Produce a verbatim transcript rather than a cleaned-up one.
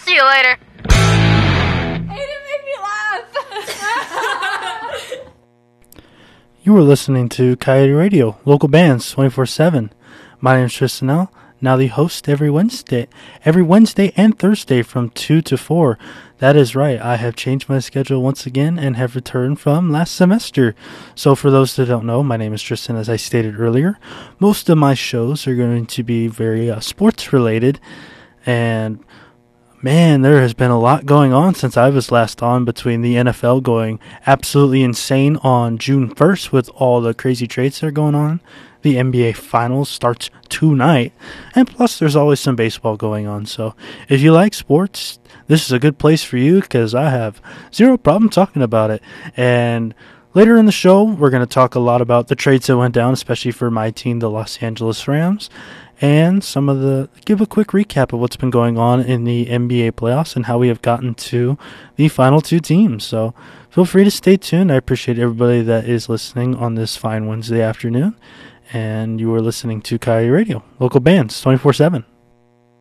See you later. Aiden made me laugh. You were listening to Coyote Radio, local bands twenty-four seven. My name is Tristan L., now the host every Wednesday, every Wednesday and Thursday from two to four. That is right, I have changed my schedule once again and have returned from last semester. So for those that don't know, my name is Tristan, as I stated earlier. Most of my shows are going to be very uh, sports related, and man, there has been a lot going on since I was last on, between the N F L going absolutely insane on June first with all the crazy trades that are going on. The N B A Finals starts tonight, and plus there's always some baseball going on. So if you like sports, this is a good place for you, because I have zero problem talking about it. And later in the show, we're going to talk a lot about the trades that went down, especially for my team, the Los Angeles Rams, and some of the, give a quick recap of what's been going on in the N B A playoffs and how we have gotten to the final two teams. So feel free to stay tuned. I appreciate everybody that is listening on this fine Wednesday afternoon. And you are listening to Coyote Radio, local bands twenty-four seven.